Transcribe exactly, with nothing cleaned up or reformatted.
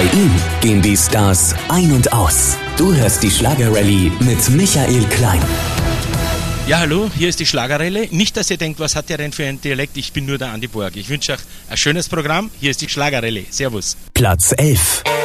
ihm gehen die Stars ein und aus. Du hörst die Schlagerrallye mit Michael Klein. Ja, hallo, hier ist die Schlagerrallye. Nicht, dass ihr denkt, was hat der denn für einen Dialekt? Ich bin nur der Andi Borg. Ich wünsche euch ein schönes Programm. Hier ist die Schlagerrallye. Servus. Platz elf.